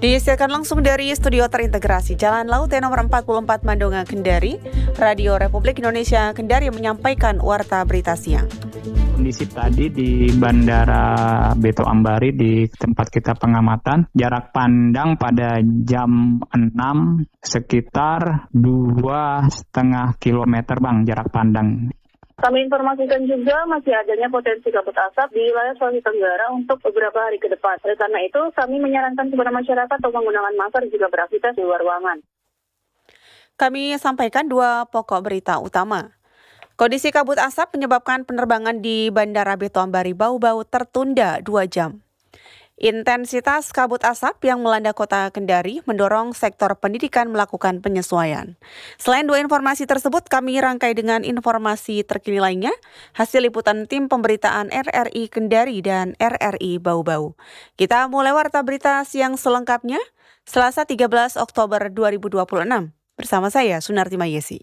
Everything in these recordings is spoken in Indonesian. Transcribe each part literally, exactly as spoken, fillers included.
Disiarkan langsung dari studio terintegrasi Jalan Laut T nomor empat puluh empat Mandonga, Kendari. Radio Republik Indonesia Kendari menyampaikan warta berita siang. Kondisi tadi di Bandara Beto Ambari di tempat kita pengamatan, jarak pandang pada jam enam sekitar dua setengah kilometer bang jarak pandang. Kami informasikan juga masih adanya potensi kabut asap di wilayah Sulawesi Tenggara untuk beberapa hari ke depan. Oleh karena itu, kami menyarankan kepada masyarakat untuk menggunakan masker jika beraktivitas di luar ruangan. Kami sampaikan dua pokok berita utama. Kondisi kabut asap menyebabkan penerbangan di Bandara Beto Ambari Bau-Bau tertunda dua jam. Intensitas kabut asap yang melanda kota Kendari mendorong sektor pendidikan melakukan penyesuaian. Selain dua informasi tersebut, kami rangkai dengan informasi terkini lainnya, hasil liputan tim pemberitaan R R I Kendari dan R R I Bau-Bau. Kita mulai warta berita siang selengkapnya, Selasa tiga belas Oktober dua ribu dua puluh enam. Bersama saya, Sunarti Mayesi.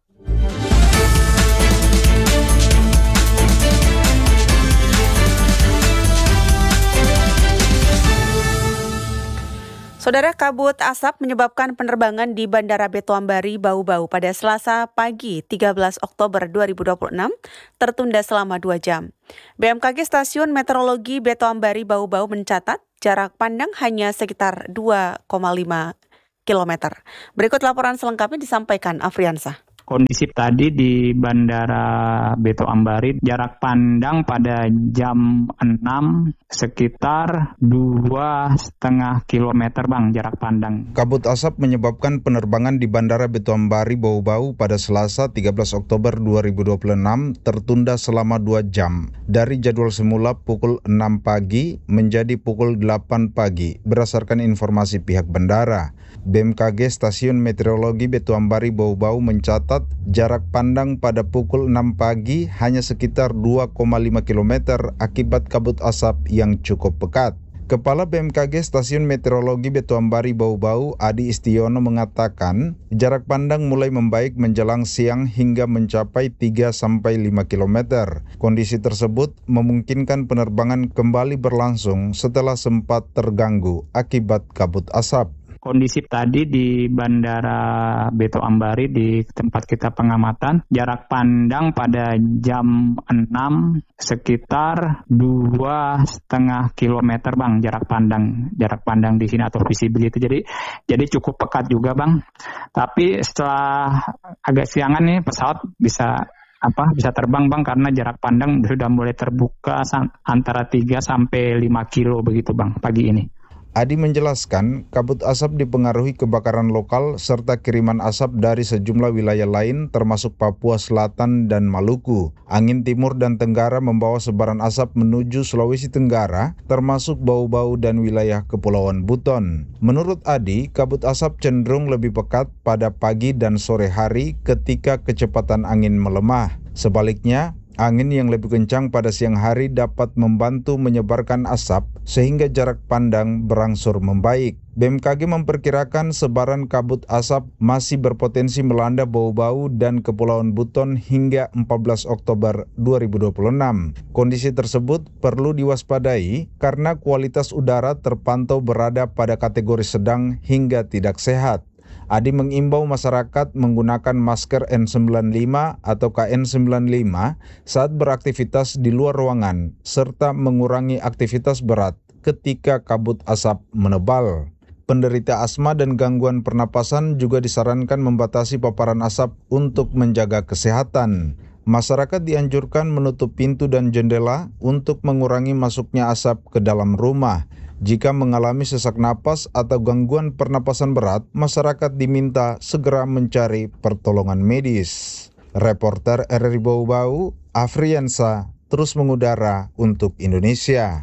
Saudara, kabut asap menyebabkan penerbangan di Bandara Beto Ambari Bau-Bau pada Selasa pagi tiga belas Oktober dua ribu dua puluh enam tertunda selama dua jam. B M K G Stasiun Meteorologi Beto Ambari Bau-Bau mencatat jarak pandang hanya sekitar dua koma lima kilometer. Berikut laporan selengkapnya disampaikan Afriansah. Kondisi tadi di Bandara Beto Ambari, jarak pandang pada jam enam sekitar dua setengah kilometer bang jarak pandang. Kabut asap menyebabkan penerbangan di Bandara Beto Ambari Bau-Bau pada Selasa tiga belas Oktober dua ribu dua puluh enam tertunda selama dua jam. Dari jadwal semula pukul enam pagi menjadi pukul delapan pagi berdasarkan informasi pihak bandara. B M K G Stasiun Meteorologi Beto Ambari Bau-Bau mencatat jarak pandang pada pukul enam pagi hanya sekitar dua koma lima kilometer akibat kabut asap yang cukup pekat. Kepala B M K G Stasiun Meteorologi Beto Ambari Bau-Bau, Adi Istiono mengatakan, jarak pandang mulai membaik menjelang siang hingga mencapai tiga sampai lima kilometer. Kondisi tersebut memungkinkan penerbangan kembali berlangsung setelah sempat terganggu akibat kabut asap. Kondisi tadi di Bandara Beto Ambari di tempat kita pengamatan, jarak pandang pada jam enam sekitar dua setengah kilometer bang jarak pandang jarak pandang di sini atau visibility. Jadi jadi cukup pekat juga bang. Tapi setelah agak siangan nih pesawat bisa apa bisa terbang bang karena jarak pandang sudah mulai terbuka antara tiga sampai lima kilo begitu bang pagi ini. Adi menjelaskan, kabut asap dipengaruhi kebakaran lokal serta kiriman asap dari sejumlah wilayah lain termasuk Papua Selatan dan Maluku. Angin timur dan tenggara membawa sebaran asap menuju Sulawesi Tenggara, termasuk Bau-Bau dan wilayah Kepulauan Buton. Menurut Adi, kabut asap cenderung lebih pekat pada pagi dan sore hari ketika kecepatan angin melemah. Sebaliknya, angin yang lebih kencang pada siang hari dapat membantu menyebarkan asap sehingga jarak pandang berangsur membaik. B M K G memperkirakan sebaran kabut asap masih berpotensi melanda Bau-Bau dan Kepulauan Buton hingga empat belas Oktober dua ribu dua puluh enam. Kondisi tersebut perlu diwaspadai karena kualitas udara terpantau berada pada kategori sedang hingga tidak sehat. Adi mengimbau masyarakat menggunakan masker N sembilan puluh lima atau K N sembilan puluh lima saat beraktivitas di luar ruangan, serta mengurangi aktivitas berat ketika kabut asap menebal. Penderita asma dan gangguan pernapasan juga disarankan membatasi paparan asap untuk menjaga kesehatan. Masyarakat dianjurkan menutup pintu dan jendela untuk mengurangi masuknya asap ke dalam rumah. Jika mengalami sesak napas atau gangguan pernapasan berat, masyarakat diminta segera mencari pertolongan medis. Reporter R R I Bau-Bau, Afriansah, terus mengudara untuk Indonesia.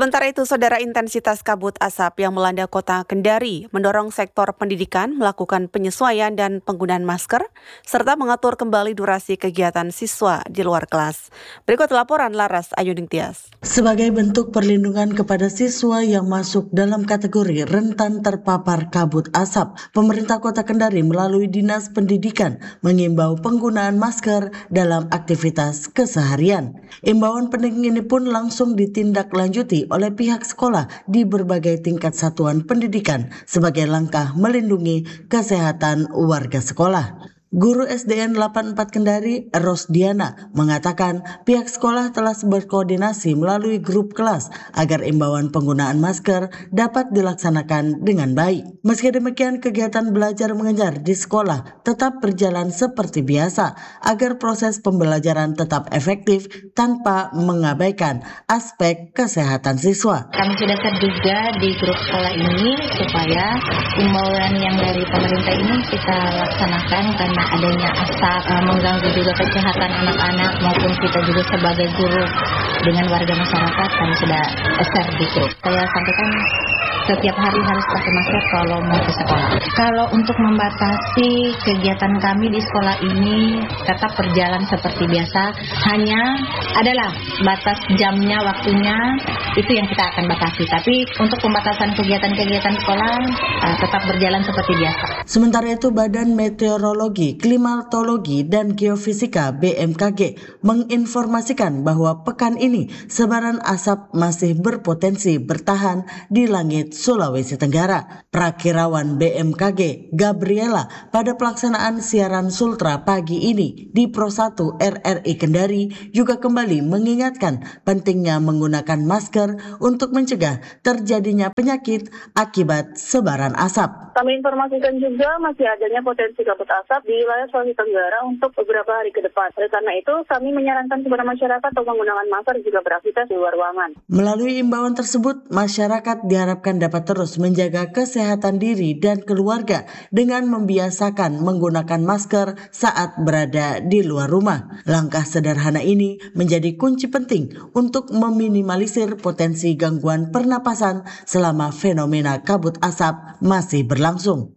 Sementara itu, saudara, intensitas kabut asap yang melanda kota Kendari mendorong sektor pendidikan melakukan penyesuaian dan penggunaan masker, serta mengatur kembali durasi kegiatan siswa di luar kelas. Berikut laporan Laras Ayuning Tias. Sebagai bentuk perlindungan kepada siswa yang masuk dalam kategori rentan terpapar kabut asap, pemerintah kota Kendari melalui Dinas Pendidikan mengimbau penggunaan masker dalam aktivitas keseharian. Imbauan penting ini pun langsung ditindaklanjuti oleh pihak sekolah di berbagai tingkat satuan pendidikan sebagai langkah melindungi kesehatan warga sekolah. Guru S D N delapan puluh empat Kendari, Rosdiana, mengatakan pihak sekolah telah berkoordinasi melalui grup kelas agar imbauan penggunaan masker dapat dilaksanakan dengan baik. Meski demikian, kegiatan belajar mengajar di sekolah tetap berjalan seperti biasa agar proses pembelajaran tetap efektif tanpa mengabaikan aspek kesehatan siswa. Kami sudah terduga di grup sekolah ini supaya imbauan yang dari pemerintah ini kita laksanakan karena adanya asap uh, mengganggu juga kesehatan anak-anak maupun kita juga sebagai guru dengan warga masyarakat. Kami sudah share di grup. Saya sampaikan setiap hari harus pakai masker kalau mau ke sekolah. Kalau untuk membatasi kegiatan kami di sekolah ini tetap berjalan seperti biasa, hanya adalah batas jamnya, waktunya itu yang kita akan batasi. Tapi untuk pembatasan kegiatan-kegiatan sekolah uh, tetap berjalan seperti biasa. Sementara itu, Badan Meteorologi, Klimatologi, dan Geofisika B M K G menginformasikan bahwa pekan ini sebaran asap masih berpotensi bertahan di langit Sulawesi Tenggara. Prakirawan B M K G Gabriela pada pelaksanaan siaran Sultra pagi ini di Pro satu R R I Kendari juga kembali mengingatkan pentingnya menggunakan masker untuk mencegah terjadinya penyakit akibat sebaran asap. Kami informasikan juga masih adanya potensi kabut asap di wilayah Sulawesi Tenggara untuk beberapa hari ke depan. Oleh karena itu, kami menyarankan kepada masyarakat untuk menggunakan masker jika beraktivitas di luar ruangan. Melalui imbauan tersebut, masyarakat diharapkan dapat terus menjaga kesehatan diri dan keluarga dengan membiasakan menggunakan masker saat berada di luar rumah. Langkah sederhana ini menjadi kunci penting untuk meminimalisir potensi gangguan pernapasan selama fenomena kabut asap masih berlangsung.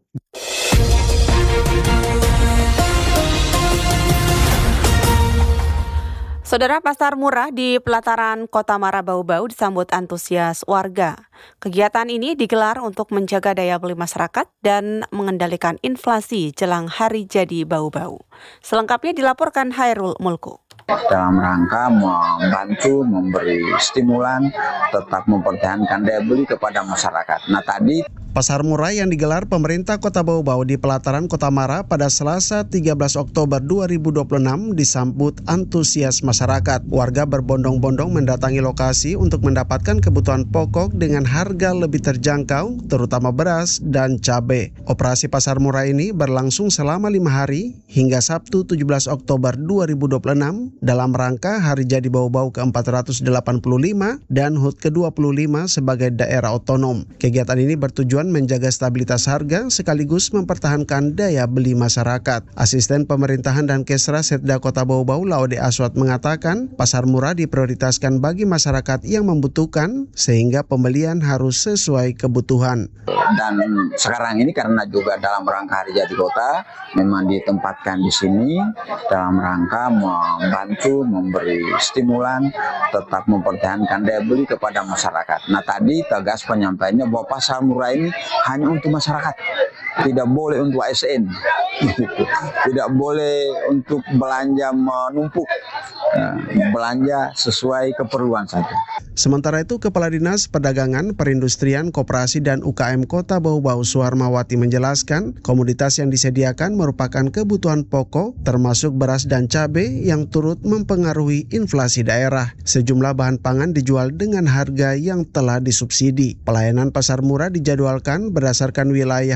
Saudara, pasar murah di pelataran Kota Mara Bau-Bau disambut antusias warga. Kegiatan ini digelar untuk menjaga daya beli masyarakat dan mengendalikan inflasi jelang hari jadi Bau-Bau. Selengkapnya dilaporkan Hairul Mulku. Dalam rangka membantu, memberi stimulan, tetap mempertahankan daya beli kepada masyarakat. Nah tadi pasar murah yang digelar pemerintah Kota Bau-Bau di pelataran Kota Mara pada Selasa tiga belas Oktober dua ribu dua puluh enam disambut antusias masyarakat. Warga berbondong-bondong mendatangi lokasi untuk mendapatkan kebutuhan pokok dengan harga lebih terjangkau, terutama beras dan cabai. Operasi pasar murah ini berlangsung selama lima hari hingga Sabtu tujuh belas Oktober dua ribu dua puluh enam dalam rangka Hari Jadi Bau-Bau ke empat ratus delapan puluh lima dan H U T ke dua puluh lima sebagai daerah otonom. Kegiatan ini bertujuan menjaga stabilitas harga sekaligus mempertahankan daya beli masyarakat. Asisten Pemerintahan dan Kesra Setda Kota Bau-Bau Laude Aswat mengatakan pasar murah diprioritaskan bagi masyarakat yang membutuhkan sehingga pembelian harus sesuai kebutuhan. Dan sekarang ini karena juga dalam rangka Hari Jadi Kota memang ditempatkan di sini dalam rangka membantu, memberi stimulan, tetap mempertahankan daya beli kepada masyarakat. Nah tadi tegas penyampaiannya bahwa pasar murah ini hanya untuk masyarakat, tidak boleh untuk A S N, tidak boleh untuk belanja menumpuk, belanja sesuai keperluan saja. Sementara itu, Kepala Dinas Perdagangan, Perindustrian, Koperasi dan U K M Kota Bau-Bau Suharmawati menjelaskan komoditas yang disediakan merupakan kebutuhan pokok termasuk beras dan cabai yang turut mempengaruhi inflasi daerah. Sejumlah bahan pangan dijual dengan harga yang telah disubsidi. Pelayanan pasar murah dijadwalkan berdasarkan wilayah kecamatan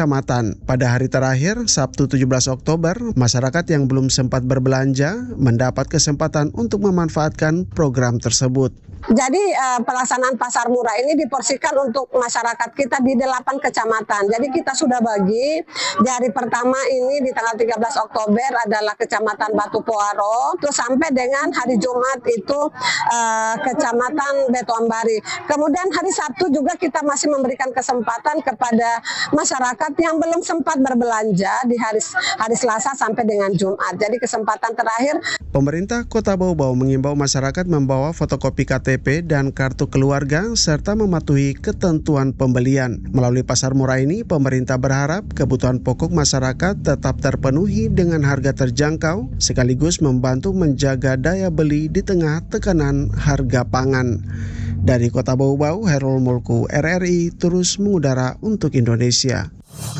kecamatan. Pada hari terakhir, Sabtu tujuh belas Oktober, masyarakat yang belum sempat berbelanja mendapat kesempatan untuk memanfaatkan program tersebut. Jadi uh, pelaksanaan pasar murah ini diporsikan untuk masyarakat kita di delapan kecamatan. Jadi kita sudah bagi di hari pertama ini di tanggal tiga belas Oktober adalah Kecamatan Batu Poaro, terus sampai dengan hari Jumat itu uh, Kecamatan Beto Ambari. Kemudian hari Sabtu juga kita masih memberikan kesempatan kepada masyarakat yang belum sempat berbelanja di hari hari Selasa sampai dengan Jumat. Jadi kesempatan terakhir. Pemerintah Kota Bau-Bau mengimbau masyarakat membawa fotokopi K T P dan kartu keluarga serta mematuhi ketentuan pembelian. Melalui pasar murah ini, pemerintah berharap kebutuhan pokok masyarakat tetap terpenuhi dengan harga terjangkau, sekaligus membantu menjaga daya beli di tengah tekanan harga pangan. Dari Kota Bau-Bau, Herul Mulku, R R I terus mengudara untuk Indonesia.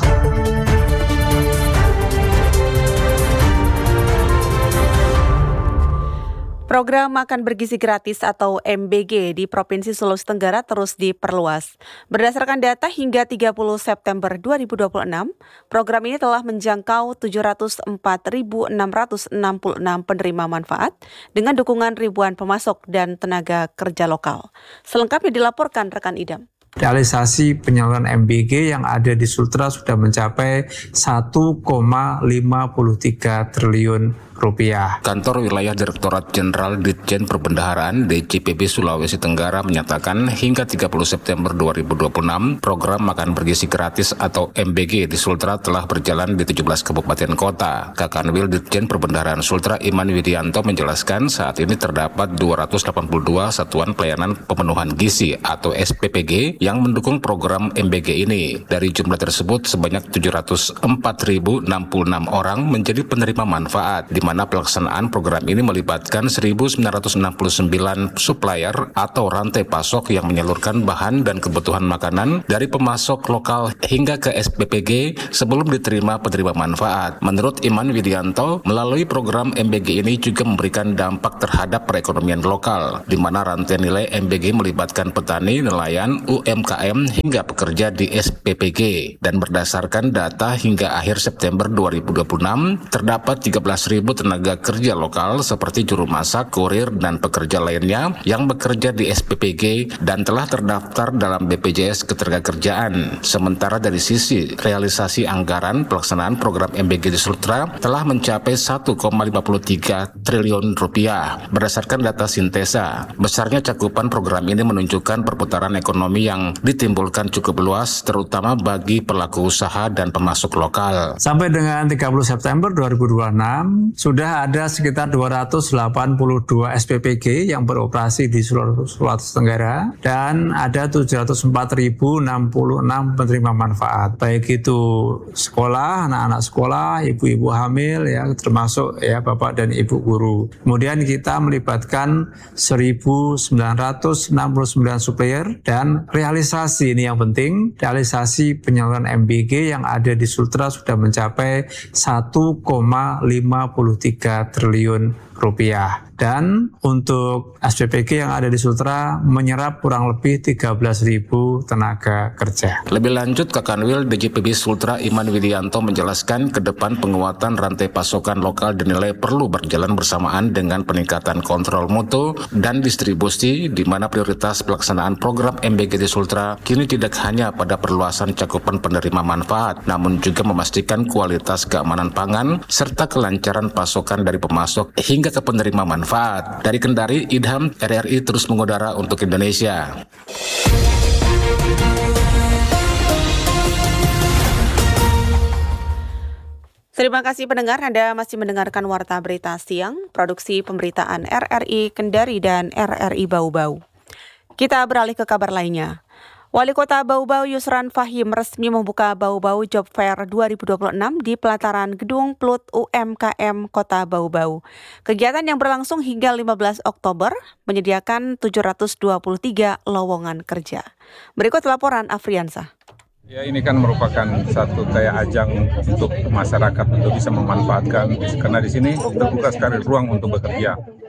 Program Makan Bergizi Gratis atau M B G di Provinsi Sulawesi Tenggara terus diperluas. Berdasarkan data hingga tiga puluh September dua ribu dua puluh enam, program ini telah menjangkau tujuh ratus empat ribu enam ratus enam puluh enam penerima manfaat dengan dukungan ribuan pemasok dan tenaga kerja lokal. Selengkapnya dilaporkan rekan Idam. Realisasi penyaluran M B G yang ada di Sultra sudah mencapai satu koma lima tiga triliun rupiah. Kantor Wilayah Direktorat Jenderal Ditjen Perbendaharaan D J P B Sulawesi Tenggara menyatakan hingga tiga puluh September dua ribu dua puluh enam, program Makan Bergizi Gratis atau M B G di Sultra telah berjalan di tujuh belas kabupaten kota. Kakanwil Ditjen Perbendaharaan Sultra Iman Widianto menjelaskan saat ini terdapat dua ratus delapan puluh dua satuan pelayanan pemenuhan gizi atau S P P G yang mendukung program M B G ini. Dari jumlah tersebut, sebanyak tujuh ratus empat ribu enam puluh enam orang menjadi penerima manfaat, di mana pelaksanaan program ini melibatkan seribu sembilan ratus enam puluh sembilan supplier atau rantai pasok yang menyalurkan bahan dan kebutuhan makanan dari pemasok lokal hingga ke S P P G sebelum diterima penerima manfaat. Menurut Iman Widianto, melalui program M B G ini juga memberikan dampak terhadap perekonomian lokal, di mana rantai nilai M B G melibatkan petani, nelayan, U M K M hingga pekerja di S P P G. Dan berdasarkan data hingga akhir September dua ribu dua puluh enam, terdapat tiga belas ribu tenaga kerja lokal seperti juru masak, kurir, dan pekerja lainnya yang bekerja di S P P G dan telah terdaftar dalam B P J S Ketenagakerjaan. Sementara dari sisi realisasi anggaran, pelaksanaan program M B G di Sultra telah mencapai satu koma lima tiga triliun rupiah. Berdasarkan data Sintesa, besarnya cakupan program ini menunjukkan perputaran ekonomi yang ditimbulkan cukup luas, terutama bagi pelaku usaha dan pemasok lokal. Sampai dengan tiga puluh September dua ribu dua puluh enam, sudah ada sekitar dua ratus delapan puluh dua S P P G yang beroperasi di Sulawesi Tenggara dan ada tujuh ratus empat ribu enam puluh enam penerima manfaat, baik itu sekolah, anak-anak sekolah, ibu-ibu hamil, ya termasuk ya bapak dan ibu guru. Kemudian kita melibatkan seribu sembilan ratus enam puluh sembilan supplier dan realisasi ini yang penting, realisasi penyaluran M B G yang ada di Sultra sudah mencapai satu koma lima tiga triliun rupiah. Dan untuk S P P G yang ada di Sultra menyerap kurang lebih tiga belas ribu tenaga kerja. Lebih lanjut, Kakanwil D J P B Sultra Iman Widianto menjelaskan ke depan penguatan rantai pasokan lokal dinilai perlu berjalan bersamaan dengan peningkatan kontrol mutu dan distribusi, di mana prioritas pelaksanaan program M B G di Sultra kini tidak hanya pada perluasan cakupan penerima manfaat, namun juga memastikan kualitas keamanan pangan serta kelancaran pasokan dari pemasok hingga ke penerima manfaat. Dari Kendari, Idham, R R I terus mengudara untuk Indonesia. Terima kasih pendengar, Anda masih mendengarkan Warta Berita Siang, produksi pemberitaan R R I Kendari dan R R I Bau-Bau. Kita beralih ke kabar lainnya. Wali Kota Bau-Bau Yusran Fahim resmi membuka Bau-Bau Job Fair dua ribu dua puluh enam di pelataran Gedung Plut U M K M Kota Bau-Bau. Kegiatan yang berlangsung hingga lima belas Oktober menyediakan tujuh ratus dua puluh tiga lowongan kerja. Berikut laporan Afriansah. Ya, ini kan merupakan satu kayak ajang untuk masyarakat untuk bisa memanfaatkan, karena di sini terbuka sekali ruang untuk bekerja.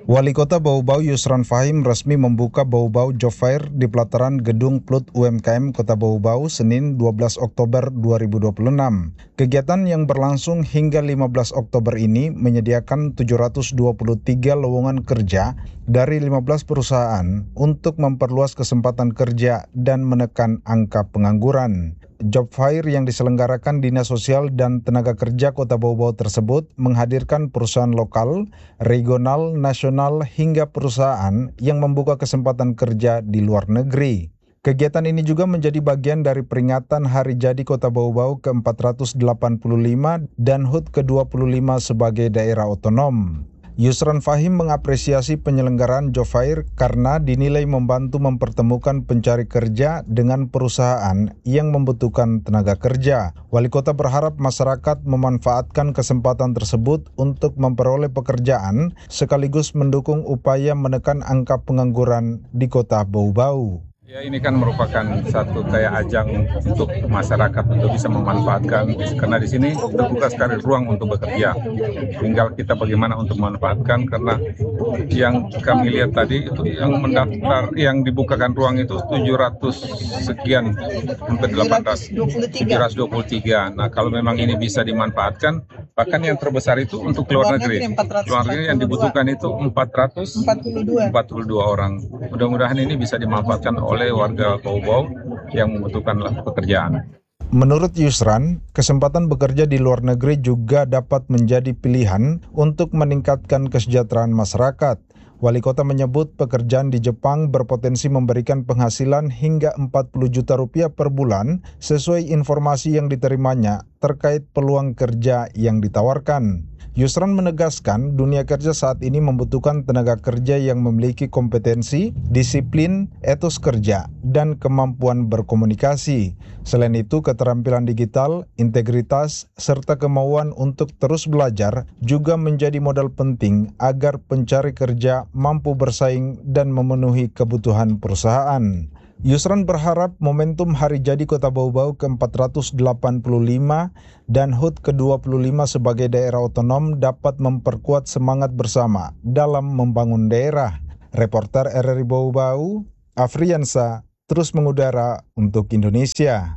Wali Kota Bau-Bau Yusran Fahim resmi membuka Bau-Bau Job Fair di pelataran Gedung Plut U M K M Kota Bau-Bau Senin dua belas Oktober dua ribu dua puluh enam. Kegiatan yang berlangsung hingga lima belas Oktober ini menyediakan tujuh ratus dua puluh tiga lowongan kerja dari lima belas perusahaan untuk memperluas kesempatan kerja dan menekan angka pengangguran. Job Fair yang diselenggarakan Dinas Sosial dan Tenaga Kerja Kota Bau-Bau tersebut menghadirkan perusahaan lokal, regional, nasional hingga perusahaan yang membuka kesempatan kerja di luar negeri. Kegiatan ini juga menjadi bagian dari peringatan Hari Jadi Kota Bau-Bau ke empat ratus delapan puluh lima dan H U T ke dua puluh lima sebagai daerah otonom. Yusran Fahim mengapresiasi penyelenggaraan Job Fair karena dinilai membantu mempertemukan pencari kerja dengan perusahaan yang membutuhkan tenaga kerja. Wali Kota berharap masyarakat memanfaatkan kesempatan tersebut untuk memperoleh pekerjaan sekaligus mendukung upaya menekan angka pengangguran di Kota Bau-Bau. Ya, ini kan merupakan satu kayak ajang untuk masyarakat untuk bisa memanfaatkan, karena di sini terbuka sekali ruang untuk bekerja. Tinggal kita bagaimana untuk memanfaatkan, karena yang kami lihat tadi itu yang mendaftar, yang dibukakan ruang itu tujuh ratus sekian sampai delapan ratus, tujuh ratus dua puluh tiga. Nah, kalau memang ini bisa dimanfaatkan, bahkan yang terbesar itu untuk luar negeri. Luar negeri yang dibutuhkan itu empat ratus empat puluh dua orang. Mudah-mudahan ini bisa dimanfaatkan oleh warga Bau-Bau yang membutuhkan pekerjaan. Menurut Yusran, kesempatan bekerja di luar negeri juga dapat menjadi pilihan untuk meningkatkan kesejahteraan masyarakat. Wali Kota menyebut pekerjaan di Jepang berpotensi memberikan penghasilan hingga empat puluh juta rupiah per bulan sesuai informasi yang diterimanya terkait peluang kerja yang ditawarkan. Yusran menegaskan dunia kerja saat ini membutuhkan tenaga kerja yang memiliki kompetensi, disiplin, etos kerja, dan kemampuan berkomunikasi. Selain itu, keterampilan digital, integritas, serta kemauan untuk terus belajar juga menjadi modal penting agar pencari kerja mampu bersaing dan memenuhi kebutuhan perusahaan. Yusran berharap momentum Hari Jadi Kota Bau-Bau ke empat ratus delapan puluh lima dan H U T ke dua puluh lima sebagai daerah otonom dapat memperkuat semangat bersama dalam membangun daerah. Reporter R R I Bau-Bau, Afriansa, terus mengudara untuk Indonesia.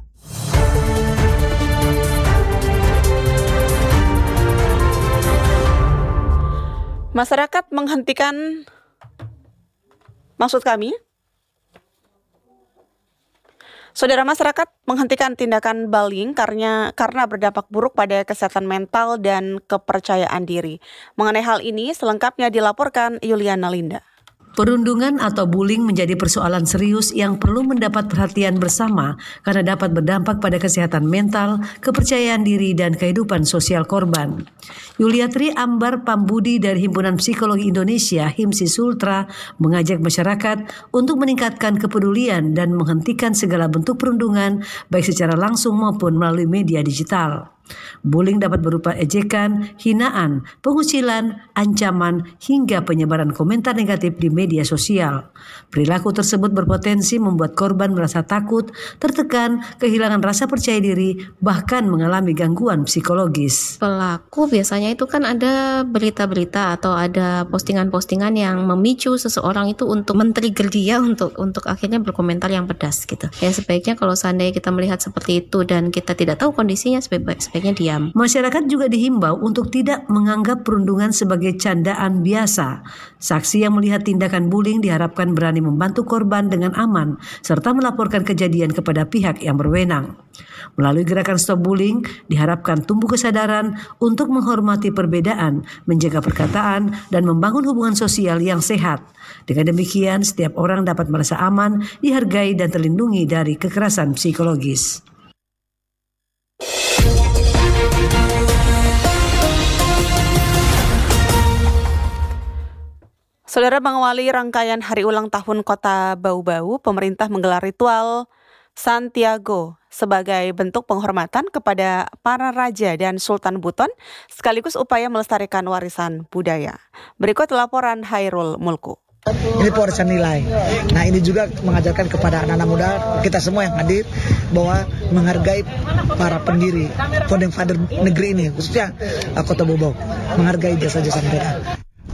Masyarakat menghentikan, maksud kami, Saudara masyarakat menghentikan tindakan bullying karena karena berdampak buruk pada kesehatan mental dan kepercayaan diri. Mengenai hal ini selengkapnya dilaporkan Yuliana Linda. Perundungan atau bullying menjadi persoalan serius yang perlu mendapat perhatian bersama karena dapat berdampak pada kesehatan mental, kepercayaan diri, dan kehidupan sosial korban. Yuliatri Ambar Pambudi dari Himpunan Psikologi Indonesia HIMSI Sultra mengajak masyarakat untuk meningkatkan kepedulian dan menghentikan segala bentuk perundungan baik secara langsung maupun melalui media digital. Bullying dapat berupa ejekan, hinaan, pengucilan, ancaman, hingga penyebaran komentar negatif di media sosial. Perilaku tersebut berpotensi membuat korban merasa takut, tertekan, kehilangan rasa percaya diri, bahkan mengalami gangguan psikologis. Pelaku biasanya itu kan ada berita-berita atau ada postingan-postingan yang memicu seseorang itu untuk men-trigger dia untuk untuk akhirnya berkomentar yang pedas gitu. Ya sebaiknya kalau seandainya kita melihat seperti itu dan kita tidak tahu kondisinya, sebaik sebaiknya diam. Masyarakat juga dihimbau untuk tidak menganggap perundungan sebagai candaan biasa. Saksi yang melihat tindakan bullying diharapkan berani membantu korban dengan aman serta melaporkan kejadian kepada pihak yang berwenang. Melalui gerakan Stop Bullying diharapkan tumbuh kesadaran untuk menghormati perbedaan, menjaga perkataan, dan membangun hubungan sosial yang sehat. Dengan demikian, setiap orang dapat merasa aman, dihargai, dan terlindungi dari kekerasan psikologis. Saudara, mengawali rangkaian hari ulang tahun Kota Bau-Bau, pemerintah menggelar ritual Santiago sebagai bentuk penghormatan kepada para raja dan Sultan Buton, sekaligus upaya melestarikan warisan budaya. Berikut laporan Hairul Mulku. Ini pewarisan nilai. Nah, ini juga mengajarkan kepada anak-anak muda, kita semua yang hadir, bahwa menghargai para pendiri, founding father negeri ini, khususnya Kota Bau-Bau, menghargai jasa-jasa mereka.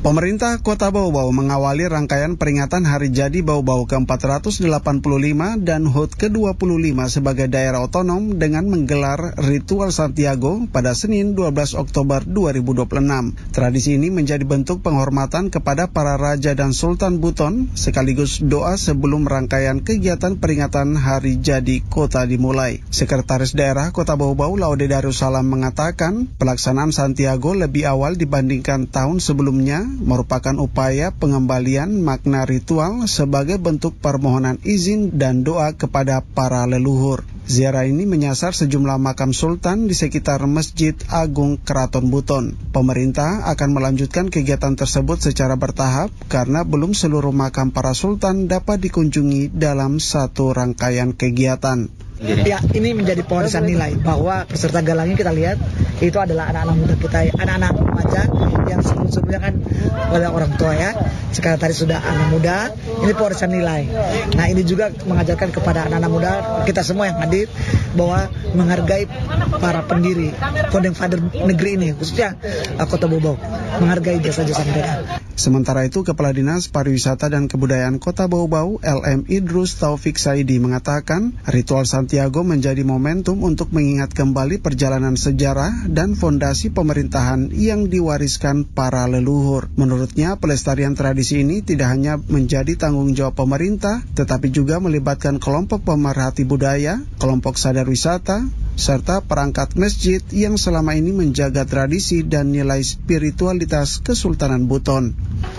Pemerintah Kota Bau-Bau mengawali rangkaian peringatan Hari Jadi Bau-Bau ke empat ratus delapan puluh lima dan H U T ke dua puluh lima sebagai daerah otonom dengan menggelar Ritual Santiago pada Senin dua belas Oktober dua ribu dua puluh enam. Tradisi ini menjadi bentuk penghormatan kepada para raja dan sultan Buton sekaligus doa sebelum rangkaian kegiatan peringatan Hari Jadi Kota dimulai. Sekretaris Daerah Kota Bau-Bau Laude Darussalam mengatakan pelaksanaan Santiago lebih awal dibandingkan tahun sebelumnya merupakan upaya pengembalian makna ritual sebagai bentuk permohonan izin dan doa kepada para leluhur. Ziarah ini menyasar sejumlah makam sultan di sekitar Masjid Agung Keraton Buton. Pemerintah akan melanjutkan kegiatan tersebut secara bertahap karena belum seluruh makam para sultan dapat dikunjungi dalam satu rangkaian kegiatan. Ya, ini menjadi pewarisan nilai bahwa peserta galangnya kita lihat itu adalah anak-anak muda kita, anak-anak remaja yang sebelum-sebelumnya kan oleh orang tua ya. Sekarang tadi sudah anak muda, ini pewarisan nilai. Nah, ini juga mengajarkan kepada anak-anak muda kita semua yang hadir bahwa menghargai para pendiri, founding father negeri ini, khususnya Kota Bau-Bau, menghargai jasa-jasa mereka. Sementara itu, Kepala Dinas Pariwisata dan Kebudayaan Kota Bau-Bau, L M Idrus Taufik Saidi mengatakan, ritual Santiago menjadi momentum untuk mengingat kembali perjalanan sejarah dan fondasi pemerintahan yang diwariskan para leluhur. Menurutnya, pelestarian tradisi ini tidak hanya menjadi tanggung jawab pemerintah, tetapi juga melibatkan kelompok pemerhati budaya, kelompok sadar wisata, serta perangkat masjid yang selama ini menjaga tradisi dan nilai spiritualitas Kesultanan Buton.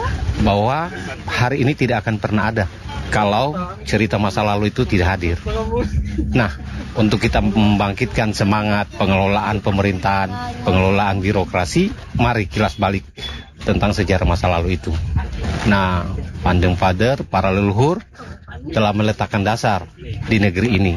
Bahwa hari ini tidak akan pernah ada kalau cerita masa lalu itu tidak hadir. Nah, untuk kita membangkitkan semangat pengelolaan pemerintahan, pengelolaan birokrasi, mari kilas balik tentang sejarah masa lalu itu. Nah, founding father, para leluhur telah meletakkan dasar di negeri ini.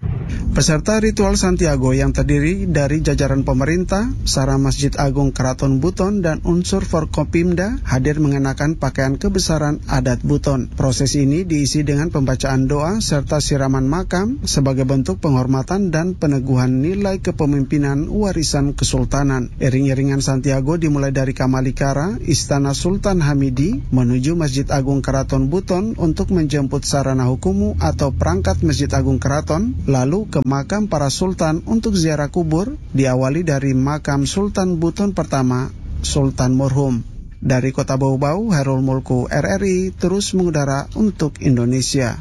Peserta ritual Santiago yang terdiri dari jajaran pemerintah, Sara Masjid Agung Keraton Buton, dan unsur Forkopimda hadir mengenakan pakaian kebesaran adat Buton. Proses ini diisi dengan pembacaan doa serta siraman makam sebagai bentuk penghormatan dan peneguhan nilai kepemimpinan warisan kesultanan. Iring-iringan Santiago dimulai dari Kamalikara, Istana Sultan Hamidi, menuju Masjid Agung Keraton Buton untuk menjemput sarana hukumu atau perangkat Masjid Agung Keraton, lalu ke makam para sultan untuk ziarah kubur, diawali dari makam Sultan Buton pertama, Sultan Murhum. Dari Kota Bau-Bau, Herul Mulku, R R I, terus mengudara untuk Indonesia.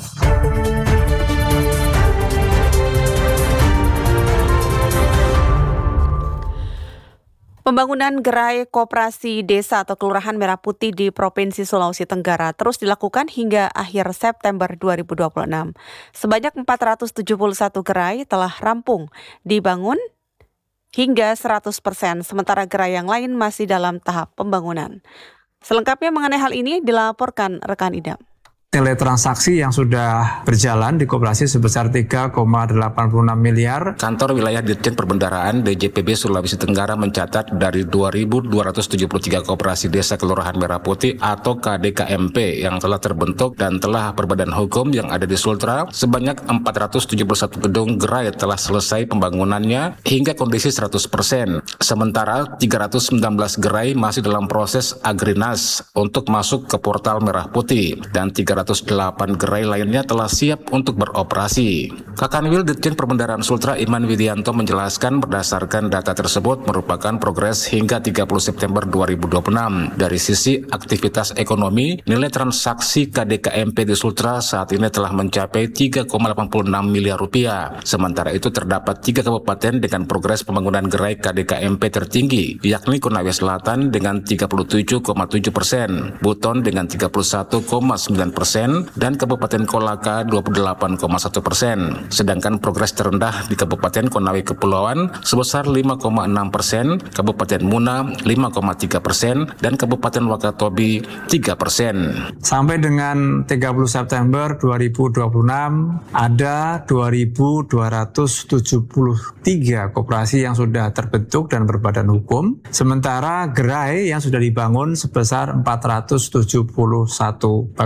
Pembangunan gerai koperasi desa atau kelurahan Merah Putih di Provinsi Sulawesi Tenggara terus dilakukan hingga akhir September dua ribu dua puluh enam. Sebanyak empat ratus tujuh puluh satu gerai telah rampung dibangun hingga seratus persen, sementara gerai yang lain masih dalam tahap pembangunan. Selengkapnya mengenai hal ini dilaporkan rekan Idam. Nilai transaksi yang sudah berjalan di koperasi sebesar tiga koma delapan puluh enam miliar. Kantor Wilayah Ditjen Perbendaharaan D J P B Sulawesi Tenggara mencatat dari dua ribu dua ratus tujuh puluh tiga koperasi desa Kelurahan Merah Putih atau K D K M P yang telah terbentuk dan telah berbadan hukum yang ada di Sultra, sebanyak empat ratus tujuh puluh satu gedung gerai telah selesai pembangunannya hingga kondisi seratus persen. Sementara tiga ratus sembilan belas gerai masih dalam proses agrinas untuk masuk ke portal Merah Putih dan tiga ratus delapan gerai lainnya telah siap untuk beroperasi. Kakanwil Ditjen Perbendaharaan Sultra Iman Widianto menjelaskan berdasarkan data tersebut merupakan progres hingga tiga puluh September dua ribu dua puluh enam. Dari sisi aktivitas ekonomi, nilai transaksi K D K M P di Sultra saat ini telah mencapai tiga koma delapan puluh enam miliar rupiah. Sementara itu terdapat tiga kabupaten dengan progres pembangunan gerai K D K M P tertinggi, yakni Konawe Selatan dengan tiga puluh tujuh koma tujuh persen, Buton dengan tiga puluh satu koma sembilan persen, dan Kabupaten Kolaka dua puluh delapan koma satu persen. Sedangkan progres terendah di Kabupaten Konawe Kepulauan sebesar lima koma enam persen, Kabupaten Muna lima koma tiga persen, dan Kabupaten Wakatobi tiga persen. Sampai dengan tiga puluh September dua ribu dua puluh enam ada dua ribu dua ratus tujuh puluh tiga koperasi yang sudah terbentuk dan berbadan hukum, sementara gerai yang sudah dibangun sebesar empat ratus tujuh puluh satu bangunan.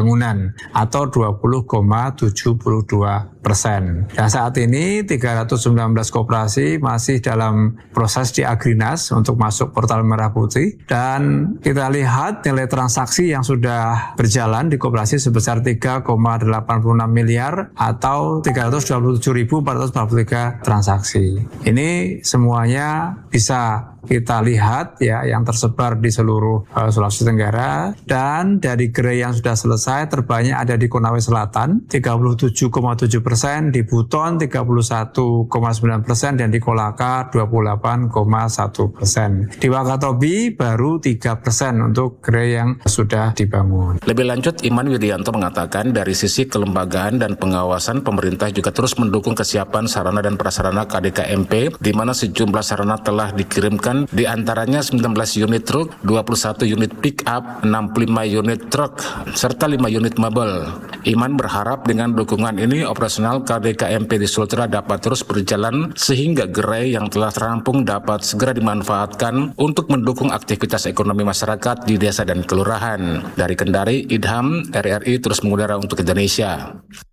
persen atau dua puluh koma tujuh dua persen. Dan saat ini tiga ratus sembilan belas koperasi masih dalam proses di Agrinas untuk masuk portal Merah Putih, dan kita lihat nilai transaksi yang sudah berjalan di koperasi sebesar tiga koma delapan puluh enam miliar atau tiga ratus dua puluh tujuh ribu empat ratus empat puluh tiga transaksi. Ini semuanya bisa kita lihat ya yang tersebar di seluruh uh, Sulawesi Tenggara, dan dari gerai yang sudah selesai terbanyak ada di Konawe Selatan tiga puluh tujuh koma tujuh persen, di Buton tiga puluh satu koma sembilan persen, dan di Kolaka dua puluh delapan koma satu persen. Di Wakatobi baru tiga persen untuk gerai yang sudah dibangun. Lebih lanjut, Iman Widianto mengatakan dari sisi kelembagaan dan pengawasan, pemerintah juga terus mendukung kesiapan sarana dan prasarana K D K M P, di mana sejumlah sarana telah dikirimkan, di antaranya sembilan belas unit truk, dua puluh satu unit pick up, enam puluh lima unit truk, serta lima unit mebel. Iman berharap dengan dukungan ini operasional K D K M P di Sultra dapat terus berjalan sehingga gerai yang telah terampung dapat segera dimanfaatkan untuk mendukung aktivitas ekonomi masyarakat di desa dan kelurahan. Dari Kendari, Idham, R R I terus mengudara untuk Indonesia.